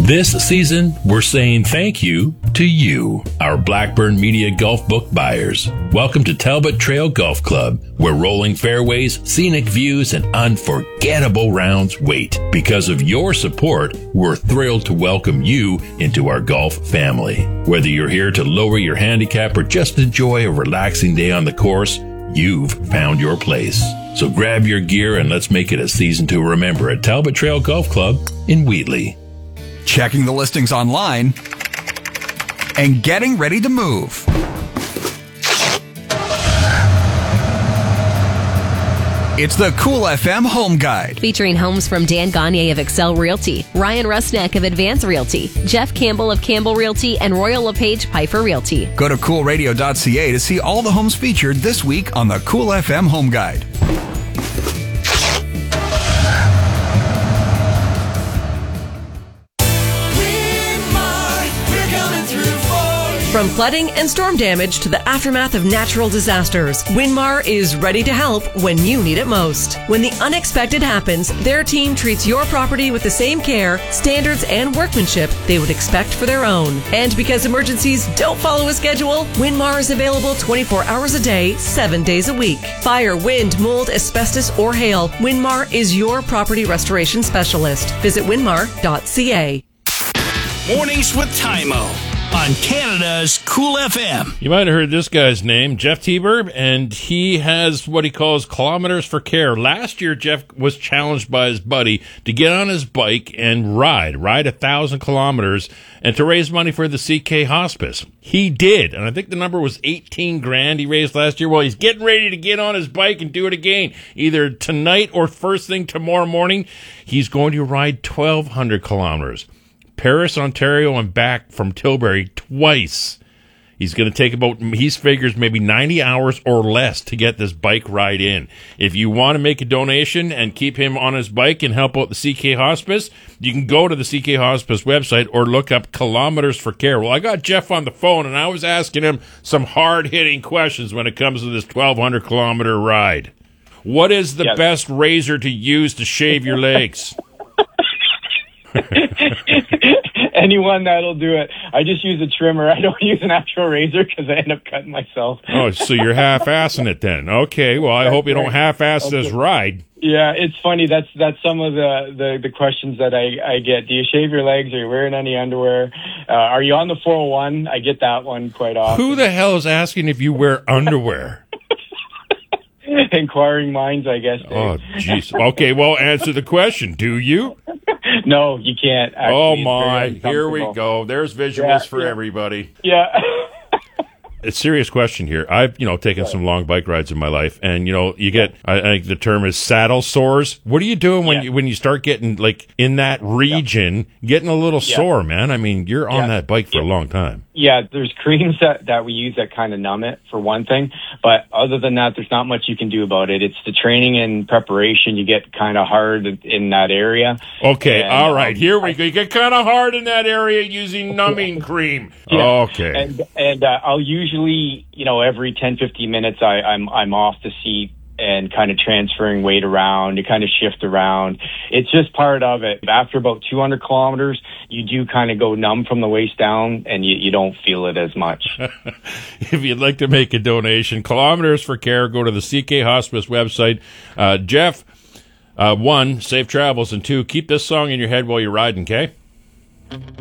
This season, we're saying thank you to you, our Blackburn Media Golf Book buyers. Welcome to Talbot Trail Golf Club, where rolling fairways, scenic views, and unforgettable rounds wait. Because of your support, we're thrilled to welcome you into our golf family. Whether you're here to lower your handicap or just enjoy a relaxing day on the course, you've found your place. So grab your gear and let's make it a season to remember at Talbot Trail Golf Club in Wheatley. Checking the listings online, and getting ready to move. It's the Cool FM Home Guide. Featuring homes from Dan Gagne of Excel Realty, Ryan Rusnak of Advance Realty, Jeff Campbell of Campbell Realty, and Royal LePage Piper Realty. Go to coolradio.ca to see all the homes featured this week on the Cool FM Home Guide. From flooding and storm damage to the aftermath of natural disasters, Winmar is ready to help when you need it most. When the unexpected happens, their team treats your property with the same care, standards, and workmanship they would expect for their own. And because emergencies don't follow a schedule, Winmar is available 24 hours a day, 7 days a week. Fire, wind, mold, asbestos, or hail, Winmar is your property restoration specialist. Visit winmar.ca. Mornings with Tymo on Canada's Cool FM. You might have heard this guy's name, Jeff Teberb, and he has what he calls Kilometers for Care. Last year, Jeff was challenged by his buddy to get on his bike and ride 1,000 kilometers and to raise money for the CK Hospice. He did, and I think the number was 18 grand he raised last year. Well, he's getting ready to get on his bike and do it again, either tonight or first thing tomorrow morning. He's going to ride 1,200 kilometers. Paris, Ontario, and back from Tilbury twice. He's going to take about, he figures, maybe 90 hours or less to get this bike ride in. If you want to make a donation and keep him on his bike and help out the CK Hospice, you can go to the CK Hospice website or look up Kilometers for Care. Well, I got Jeff on the phone, and I was asking him some hard-hitting questions when it comes to this 1,200-kilometer ride. What is the best razor to use to shave your legs? Anyone that'll do it. I just use a trimmer. I don't use an actual razor because I end up cutting myself. Oh, so you're half-assing it then. Okay, well, I hope you don't half-ass this ride. Yeah, it's funny. That's some of the questions that I get. Do you shave your legs? Are you wearing any underwear? Are you on the 401? I get that one quite often. Who the hell is asking if you wear underwear? Inquiring minds, I guess. Dave. Oh, jeez. Okay, well, answer the question. Do you? No, you can't. Actually, oh, my. Here we go. There's visuals for everybody. Yeah. It's a serious question here. I've, taken some long bike rides in my life, and, you get, I think the term is saddle sores. What are you doing when you start getting, in that region, getting a little sore, man? I mean, you're on that bike for a long time. Yeah, there's creams that we use that kind of numb it, for one thing. But other than that, there's not much you can do about it. It's the training and preparation. You get kind of hard in that area. Okay, all right. Here we go. You get kind of hard in that area using numbing cream. Yeah. Okay. And I'll usually, every 10, 15 minutes, I'm off the seat and kind of transferring weight around, you kind of shift around. It's just part of it. After about 200 kilometers, you do kind of go numb from the waist down, and you don't feel it as much. If you'd like to make a donation, Kilometers for Care, go to the CK Hospice website. Jeff, 1, safe travels, and 2, keep this song in your head while you're riding, okay?